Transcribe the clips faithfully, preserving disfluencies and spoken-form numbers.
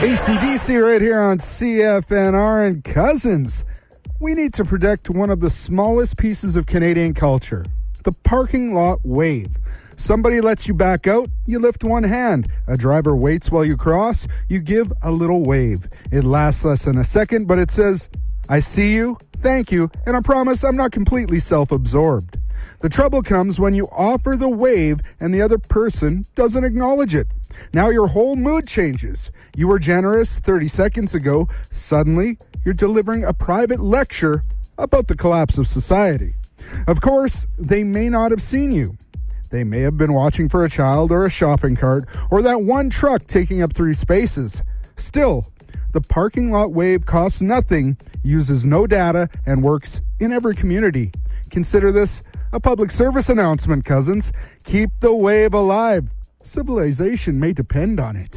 A C D C right here on C F N R. And cousins, we need to protect one of the smallest pieces of Canadian culture, the parking lot wave. Somebody lets you back out, you lift one hand. A driver waits while you cross, you give a little wave. It lasts less than a second, but it says, I see you, thank you, and I promise I'm not completely self-absorbed. The trouble comes when you offer the wave and the other person doesn't acknowledge it. Now your whole mood changes. You were generous thirty seconds ago. Suddenly, you're delivering a private lecture about the collapse of society. Of course, they may not have seen you. They may have been watching for a child or a shopping cart or that one truck taking up three spaces. Still, the parking lot wave costs nothing, uses no data, and works in every community. Consider this a public service announcement, cousins. Keep the wave alive. Civilization may depend on it.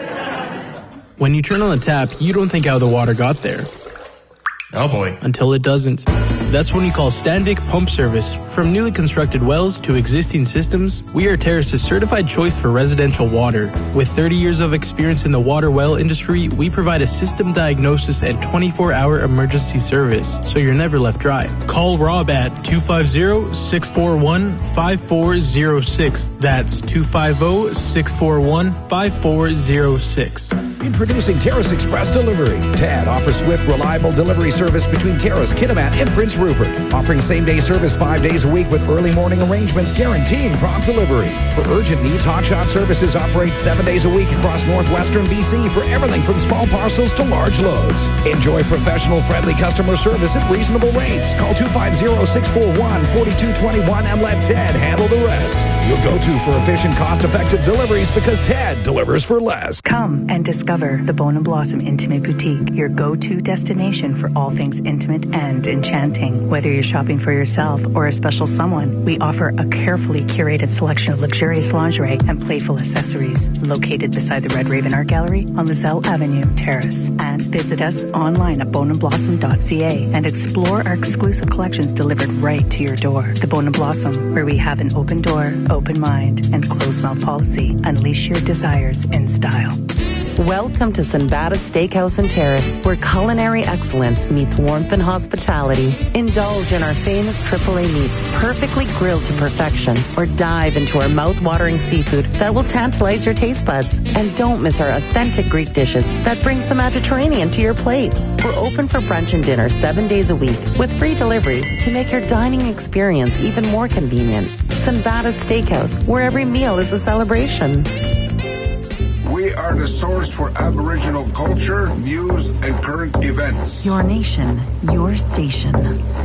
When you turn on the tap, you don't think how the water got there. Oh boy. Until it doesn't. That's when you call Standvik Pump Service. From newly constructed wells to existing systems, we are Terrace's certified choice for residential water. With thirty years of experience in the water well industry, we provide a system diagnosis and twenty-four hour emergency service, so you're never left dry. Call Rob at two five zero, six four one, five four zero six. That's two five zero, six four one, five four zero six. Introducing Terrace Express Delivery. T A D offers swift, reliable delivery service between Terrace, Kitimat, and Prince Rupert. Offering same-day service five days a week with early morning arrangements guaranteeing prompt delivery. For urgent needs, Hotshot Services operates seven days a week across northwestern B C for everything from small parcels to large loads. Enjoy professional, friendly customer service at reasonable rates. Call two five zero, six four one, four two two one and let Ted handle the rest. Your go-to for efficient, cost-effective deliveries because Ted delivers for less. Come and discover the Bone and Blossom Intimate Boutique, your go-to destination for all things intimate and enchanting. Whether you're shopping for yourself or a special someone, we offer a carefully curated selection of luxurious lingerie and playful accessories. Located beside the Red Raven Art Gallery on Lizelle Avenue, Terrace. And visit us online at bone and blossom dot c a and explore our exclusive collections delivered right to your door. The Bone and Blossom, where we have an open door, open mind, and closed mouth policy. Unleash your desires in style. Welcome to Sinbada Steakhouse and Terrace, where culinary excellence meets warmth and hospitality. Indulge in our famous triple A meats, perfectly grilled to perfection, or dive into our mouth-watering seafood that will tantalize your taste buds. And don't miss our authentic Greek dishes that brings the Mediterranean to your plate. We're open for brunch and dinner seven days a week with free delivery to make your dining experience even more convenient. Sinbada Steakhouse, where every meal is a celebration. We are the source for Aboriginal culture, news, and current events. Your nation, your station.